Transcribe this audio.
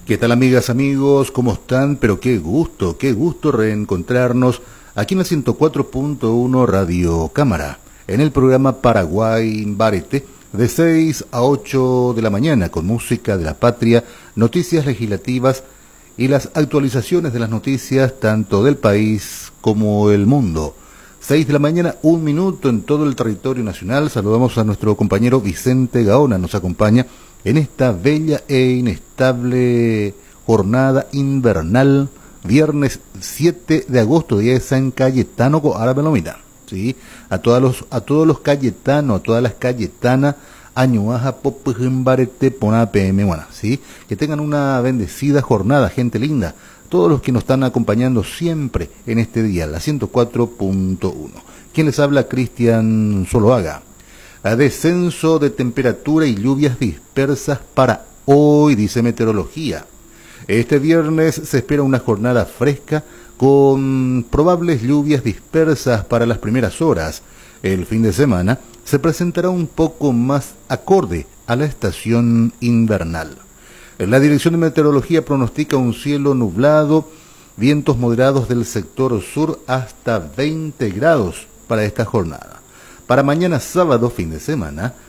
¿Qué tal amigas, amigos? ¿Cómo están? Pero qué gusto reencontrarnos aquí en la 104.1 Radio Cámara, en el programa Paraguay Barete, de 6 a 8 de la mañana, con música de la patria, noticias legislativas y las actualizaciones de las noticias tanto del país como el mundo. 6 de la mañana, 1 minuto en todo el territorio nacional. Saludamos a nuestro compañero Vicente Gaona, nos acompaña en esta bella e inestable jornada invernal, viernes 7 de agosto, día de San Cayetano, ahora me lo mira, ¿sí? A todos los cayetanos, a todas las cayetanas, añuaja, popujimbarete, pona PM, bueno, ¿sí? Que tengan una bendecida jornada, gente linda. Todos los que nos están acompañando siempre en este día, la 104.1. ¿Quién les habla? Cristian Zuluaga. A descenso de temperatura y lluvias dispersas para hoy, dice meteorología. Este viernes se espera una jornada fresca con probables lluvias dispersas para las primeras horas. El fin de semana se presentará un poco más acorde a la estación invernal. La Dirección de Meteorología pronostica un cielo nublado, vientos moderados del sector sur hasta 20 grados para esta jornada. Para mañana sábado, fin de semana,